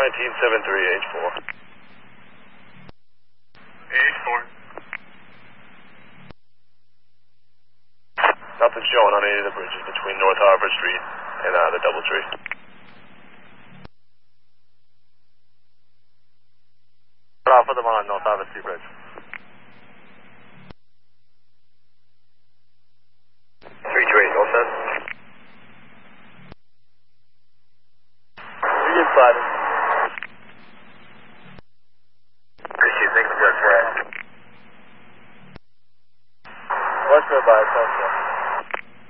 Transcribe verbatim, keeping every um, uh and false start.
nineteen seven three, H four. H four. Nothing showing on any of the bridges between North Harvard Street and uh, the Doubletree. Off of them on North Harvard Street Bridge. three two eight, all set? three eight five.